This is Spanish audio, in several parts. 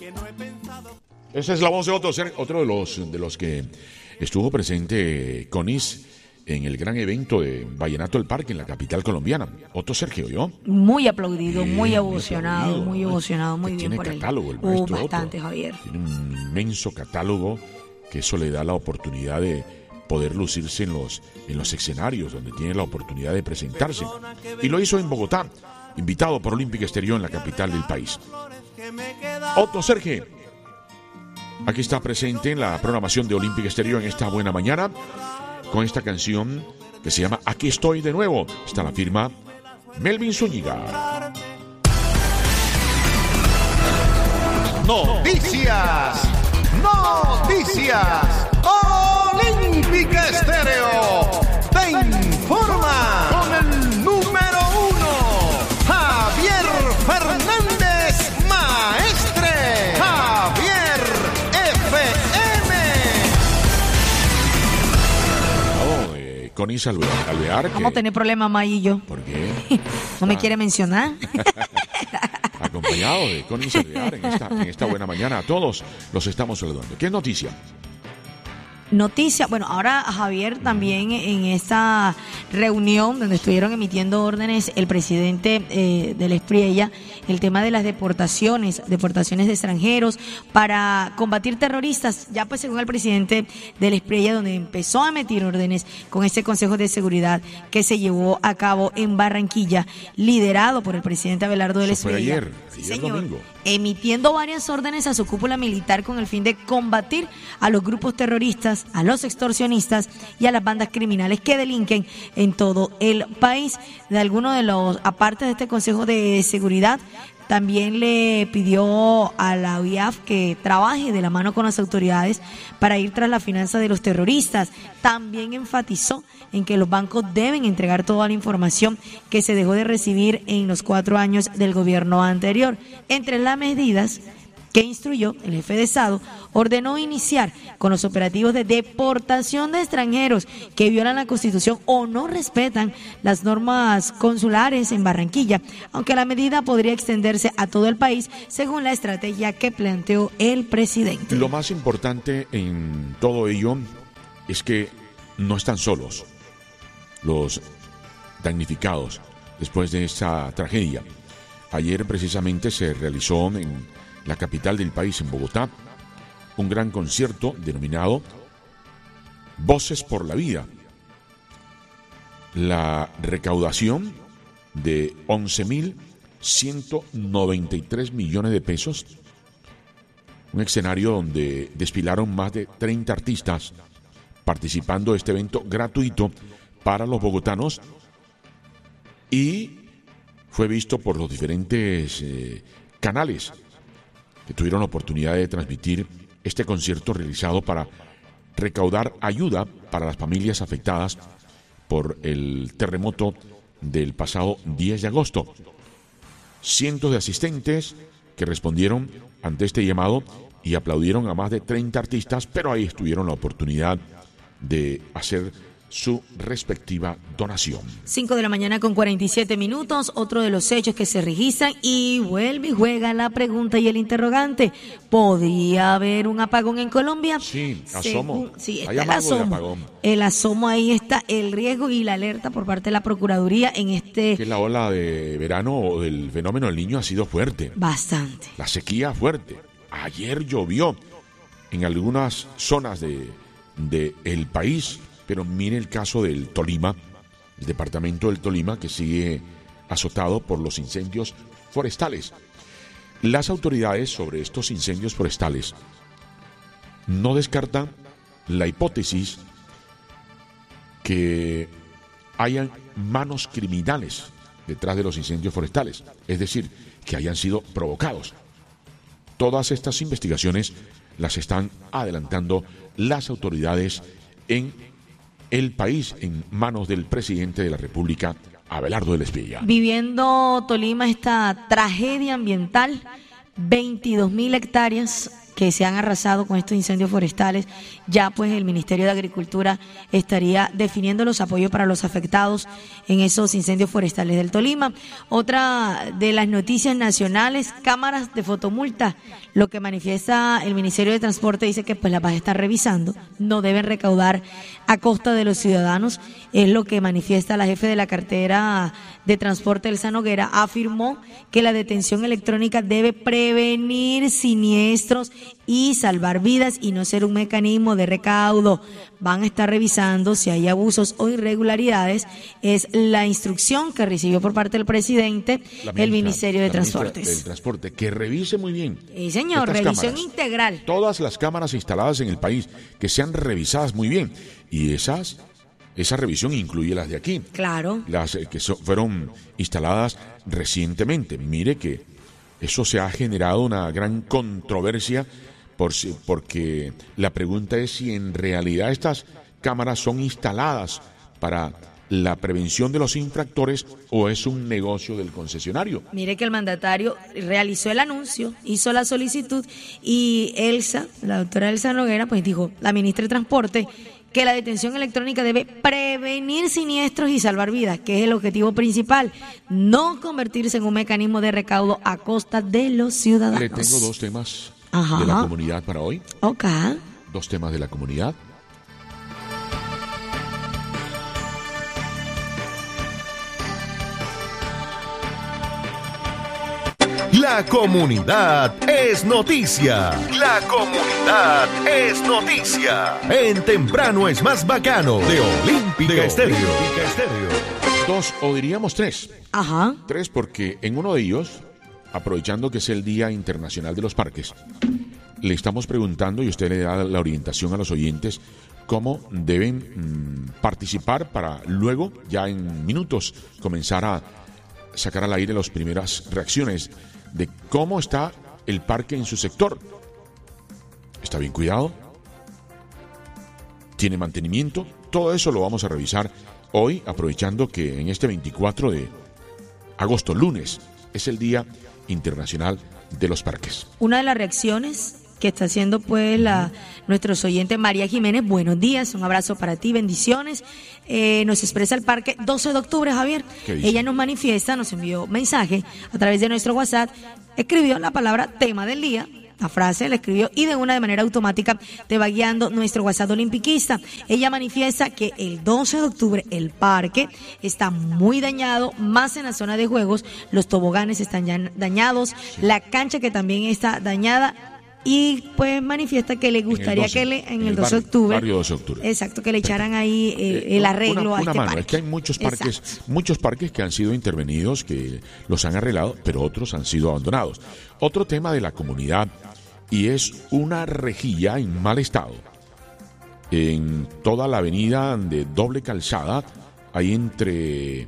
Esa es la voz de otro de los que estuvo presente Conis en el gran evento de Vallenato del Parque en la capital colombiana. Otto Sergio, ¿yo? Muy aplaudido, muy emocionado, muy emocionado, muy bien por él. Tiene catálogo el maestro bastante, Otto. Javier. Tiene un inmenso catálogo que eso le da la oportunidad de poder lucirse en los escenarios donde tiene la oportunidad de presentarse. Y lo hizo en Bogotá, invitado por Olympic Stereo en la capital del país. Otto Sergio, aquí está presente en la programación de Olympic Stereo en esta buena mañana, con esta canción que se llama Aquí estoy de nuevo. Está la firma Melvin Zúñiga. Noticias. Olympic Stereo te informa con el número 1, Javier Fernández Maestre. Javier FM. Conis Alvear. Vamos a tener problemas, May y yo. ¿Por qué? ¿No me quiere mencionar? Acompañado de Conis Alvear en esta buena mañana. A todos los estamos saludando. ¿Qué noticia? Noticia, bueno, ahora Javier también en esta reunión donde estuvieron emitiendo órdenes el presidente del Espriella, el tema de las deportaciones de extranjeros para combatir terroristas, ya pues según el presidente del Espriella, donde empezó a emitir órdenes con este Consejo de Seguridad que se llevó a cabo en Barranquilla, liderado por el presidente Abelardo del Espriella. Ayer domingo. Emitiendo varias órdenes a su cúpula militar con el fin de combatir a los grupos terroristas, a los extorsionistas y a las bandas criminales que delinquen en todo el país. De algunos de los, aparte de este Consejo de Seguridad, también le pidió a la UIAF que trabaje de la mano con las autoridades para ir tras la finanza de los terroristas. También enfatizó en que los bancos deben entregar toda la información que se dejó de recibir en los 4 años del gobierno anterior. Entre las medidas que instruyó el jefe de Estado, ordenó iniciar con los operativos de deportación de extranjeros que violan la Constitución o no respetan las normas consulares en Barranquilla, aunque la medida podría extenderse a todo el país según la estrategia que planteó el presidente. Lo más importante en todo ello es que no están solos los damnificados después de esta tragedia. Ayer precisamente se realizó en la capital del país, en Bogotá, un gran concierto denominado Voces por la Vida. La recaudación de 11.193 millones de pesos, un escenario donde desfilaron más de 30 artistas participando de este evento gratuito para los bogotanos y fue visto por los diferentes canales que tuvieron la oportunidad de transmitir este concierto realizado para recaudar ayuda para las familias afectadas por el terremoto del pasado 10 de agosto. Cientos de asistentes que respondieron ante este llamado y aplaudieron a más de 30 artistas, pero ahí tuvieron la oportunidad de hacer su respectiva donación. 5 de la mañana con 47 minutos, otro de los hechos que se registran y vuelve y juega la pregunta y el interrogante. ¿Podría haber un apagón en Colombia? Sí, asomo. Sí, hay está el asomo. apagón. El asomo, ahí está el riesgo y la alerta por parte de la Procuraduría en este... Que la ola de verano o del fenómeno del Niño ha sido fuerte. Bastante. La sequía fuerte. Ayer llovió en algunas zonas de el país. Pero mire el caso del Tolima, el departamento del Tolima, que sigue azotado por los incendios forestales. Las autoridades sobre estos incendios forestales no descartan la hipótesis que hayan manos criminales detrás de los incendios forestales, es decir, que hayan sido provocados. Todas estas investigaciones las están adelantando las autoridades en el país, en manos del presidente de la República, Abelardo del Espriella. Viviendo Tolima esta tragedia ambiental, 22.000 hectáreas que se han arrasado con estos incendios forestales, ya pues el Ministerio de Agricultura estaría definiendo los apoyos para los afectados en esos incendios forestales del Tolima. Otra de las noticias nacionales, cámaras de fotomulta. Lo que manifiesta el Ministerio de Transporte dice que pues las va a estar revisando, no deben recaudar a costa de los ciudadanos, es lo que manifiesta la jefe de la cartera de transporte, Elsa Noguera. Afirmó que la detención electrónica debe prevenir siniestros y salvar vidas y no ser un mecanismo de recaudo. Van a estar revisando si hay abusos o irregularidades. Es la instrucción que recibió por parte del presidente el Ministerio de Transportes. Del Transporte, que revise muy bien. Sí, señor, revisión integral. Todas las cámaras instaladas en el país, que sean revisadas muy bien. Y esa revisión incluye las de aquí. Claro. Las que fueron instaladas recientemente. Mire que eso se ha generado una gran controversia porque la pregunta es si en realidad estas cámaras son instaladas para la prevención de los infractores o es un negocio del concesionario. Mire que el mandatario realizó el anuncio, hizo la solicitud y la doctora Elsa Noguera, pues dijo, la ministra de Transporte, que la detención electrónica debe prevenir siniestros y salvar vidas, que es el objetivo principal, no convertirse en un mecanismo de recaudo a costa de los ciudadanos. Le tengo dos temas de la comunidad para hoy. Ok. Dos temas de la comunidad. La comunidad es noticia. La comunidad es noticia. En Temprano es más bacano de Olímpica Estéreo. Dos, o diríamos tres. Ajá. Tres porque en uno de ellos, aprovechando que es el Día Internacional de los Parques, le estamos preguntando y usted le da la orientación a los oyentes cómo deben participar para luego, ya en minutos, comenzar a sacar al aire las primeras reacciones de cómo está el parque en su sector. ¿Está bien cuidado? ¿Tiene mantenimiento? Todo eso lo vamos a revisar hoy, aprovechando que en este 24 de agosto, lunes, es el Día Internacional de los Parques. Una de las reacciones que está haciendo pues nuestros oyentes, María Jiménez, buenos días, un abrazo para ti, bendiciones. Nos expresa el parque 12 de octubre, Javier. Ella nos manifiesta, nos envió mensaje a través de nuestro WhatsApp, escribió la palabra tema del día, la frase la escribió y de manera automática te va guiando nuestro WhatsApp olimpiquista. Ella manifiesta que el 12 de octubre el parque está muy dañado, más en la zona de juegos, los toboganes están ya dañados, la cancha que también está dañada. Y pues manifiesta que le gustaría en el 12 de octubre. Barrio 12 de octubre. Exacto, que le echaran ahí el arreglo a este mano. parque. Es que hay muchos parques que han sido intervenidos, que los han arreglado, pero otros han sido abandonados. Otro tema de la comunidad, y es una rejilla en mal estado. En toda la avenida de doble calzada, ahí entre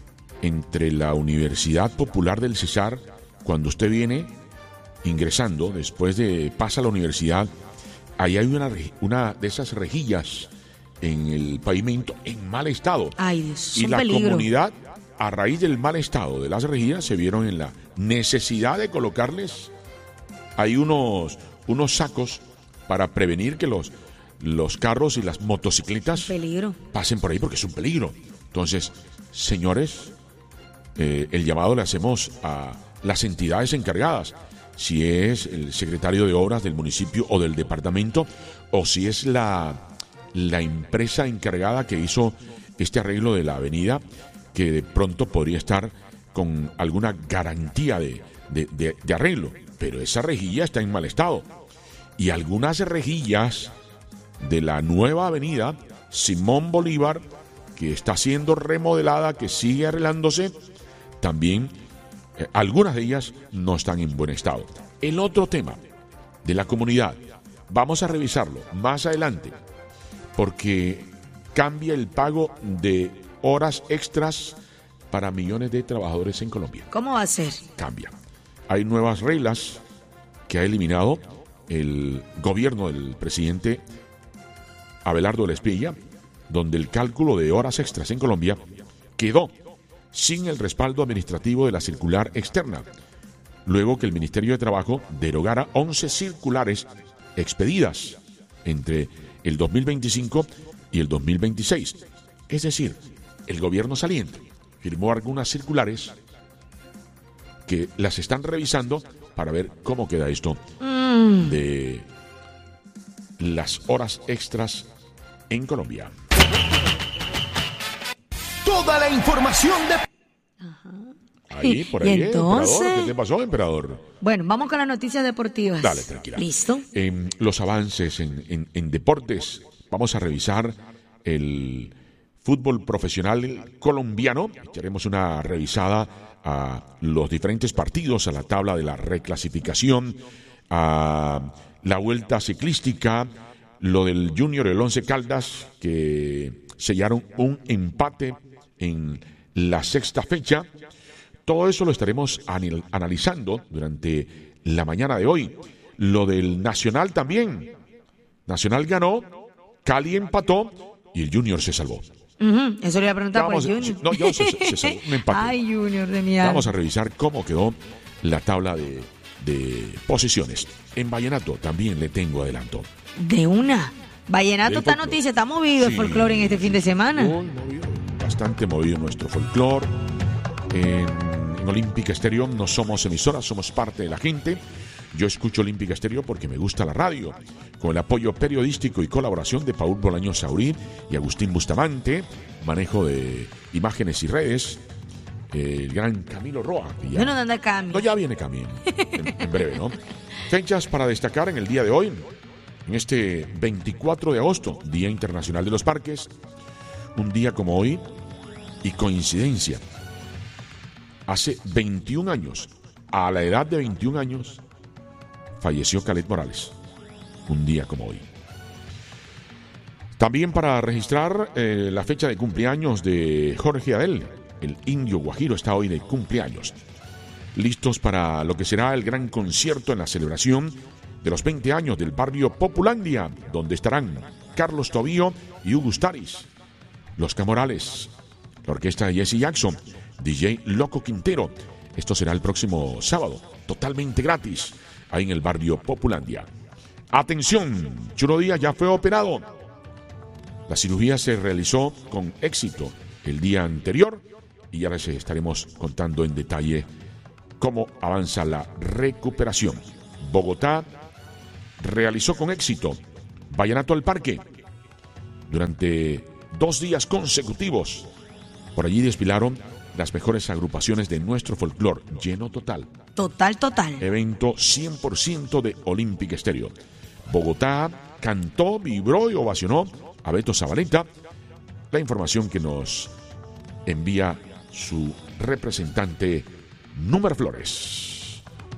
la Universidad Popular del Cesar, cuando usted viene ingresando, después de pasa a la universidad, ahí hay una de esas rejillas en el pavimento en mal estado. Ay, Dios, y la comunidad, a raíz del mal estado de las rejillas, se vieron en la necesidad de colocarles ahí unos sacos para prevenir que los carros y las motocicletas pasen por ahí, porque es un peligro. Entonces, señores, el llamado le hacemos a las entidades encargadas, si es el secretario de Obras del municipio o del departamento, o si es la empresa encargada que hizo este arreglo de la avenida, que de pronto podría estar con alguna garantía de arreglo. Pero esa rejilla está en mal estado. Y algunas rejillas de la nueva avenida Simón Bolívar, que está siendo remodelada, que sigue arreglándose, también algunas de ellas no están en buen estado. El otro tema de la comunidad, vamos a revisarlo más adelante, porque cambia el pago de horas extras para millones de trabajadores en Colombia. ¿Cómo va a ser? Cambia. Hay nuevas reglas que ha eliminado el gobierno del presidente Abelardo Lespilla, donde el cálculo de horas extras en Colombia quedó sin el respaldo administrativo de la circular externa. luego que el Ministerio de Trabajo derogara 11 circulares expedidas entre el 2025 y el 2026. Es decir, el gobierno saliente firmó algunas circulares que las están revisando para ver cómo queda esto de las horas extras en Colombia. Toda la información de... Ahí, por ahí, entonces, emperador. ¿Qué te pasó, emperador? Bueno, vamos con las noticias deportivas. Dale, tranquila. ¿Listo? Los avances en deportes. Vamos a revisar el fútbol profesional colombiano. Echaremos una revisada a los diferentes partidos, a la tabla de la reclasificación, a la vuelta ciclística, lo del Junior, el Once Caldas, que sellaron un empate en la sexta fecha. Todo eso lo estaremos analizando durante la mañana de hoy. Lo del Nacional también. Nacional ganó, Cali empató y el Junior se salvó. Eso le iba a preguntar por el Junior. No, yo se salvó, un empate. Ay, Junior de mi alma. Vamos a revisar cómo quedó la tabla de posiciones. En Vallenato también le tengo adelanto. De una. Vallenato, esta noticia está movido el folclore en este fin de semana. Muy movido, bastante movido nuestro folclore. En Olímpica Estéreo no somos emisora, somos parte de la gente. Yo escucho Olímpica Estéreo porque me gusta la radio, con el apoyo periodístico y colaboración de Paul Bolaño Saurí y Agustín Bustamante, manejo de imágenes y redes, el gran Camilo Roa. Bueno, ¿dónde anda Cami? No, ya viene Cami en breve, ¿no? Fechas para destacar en el día de hoy, en este 24 de agosto, Día Internacional de los Parques, un día como hoy, y coincidencia. Hace 21 años, a la edad de 21 años, falleció Calet Morales, un día como hoy. También para registrar la fecha de cumpleaños de Jorge Adel, el indio guajiro está hoy de cumpleaños. Listos para lo que será el gran concierto en la celebración de los 20 años del barrio Populandia, donde estarán Carlos Tobío y Hugo Staris, Los Camorales, la orquesta de Jesse Jackson, DJ Loco Quintero. Esto será el próximo sábado, totalmente gratis, ahí en el barrio Populandia. Atención, Chulo Díaz ya fue operado. La cirugía se realizó con éxito el día anterior y ya les estaremos contando en detalle cómo avanza la recuperación. Bogotá realizó con éxito Vallenato al Parque durante 2 días consecutivos. Por allí desfilaron las mejores agrupaciones de nuestro folclore, lleno total. Total. Evento 100% de Olímpica Estéreo. Bogotá cantó, vibró y ovacionó a Beto Zabaleta. La información que nos envía su representante, Número Flores.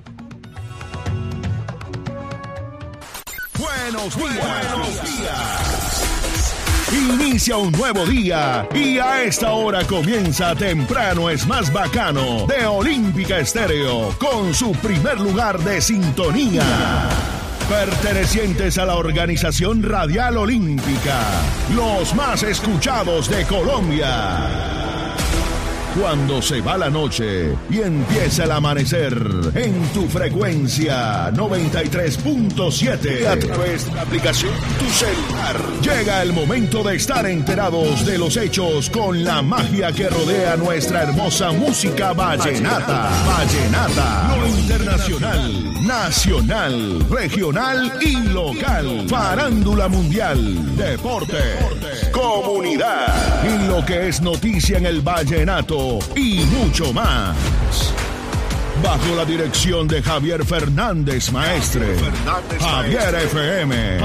Buenos días. Inicia un nuevo día y a esta hora comienza Temprano es más bacano de Olímpica Estéreo con su primer lugar de sintonía. Pertenecientes a la organización Radial Olímpica, los más escuchados de Colombia. Cuando se va la noche y empieza el amanecer en tu frecuencia 93.7 a través de la aplicación Tu Celular. Llega el momento de estar enterados de los hechos con la magia que rodea nuestra hermosa música vallenata. Lo internacional, nacional, regional y local. Farándula mundial, deporte, comunidad y lo que es noticia en el vallenato y mucho más. Bajo la dirección de Javier Fernández Maestre. Javier FM.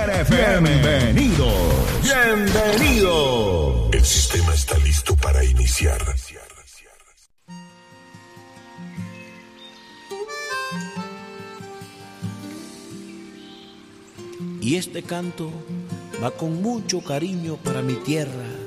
Bienvenido. El sistema está listo para iniciar. Y este canto va con mucho cariño para mi tierra,